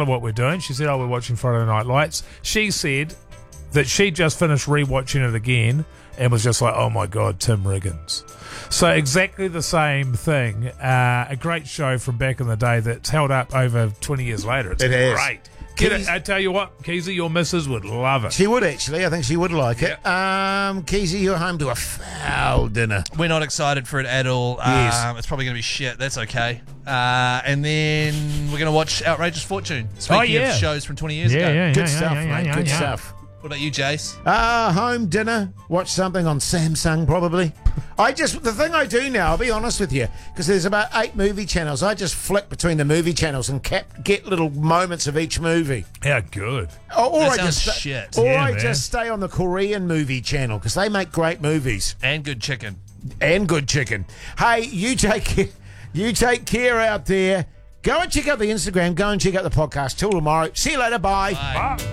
her what we're doing. She said, we're watching Friday Night Lights. She said that she just finished rewatching it again and was just like, oh my God, Tim Riggins. So exactly the same thing. A great show from back in the day that's held up over 20 years later. It's great. I tell you what, Keezy, your missus would love it. She would actually. I think she would like it. Keezy, you're home to a foul dinner. We're not excited for it at all. Yes. It's probably going to be shit. That's okay. And then we're going to watch Outrageous Fortune. Speaking of shows from 20 years ago. Good stuff, mate. Good stuff. What about you, Jace? Home dinner. Watch something on Samsung, probably. The thing I do now, I'll be honest with you, because there's about 8 movie channels. I just flick between the movie channels and get little moments of each movie. Yeah, good. Or that sounds shit. Or I just stay on the Korean movie channel because they make great movies and good chicken. Hey, you take care out there. Go and check out the Instagram. Go and check out the podcast. Till tomorrow. See you later. Bye. Bye.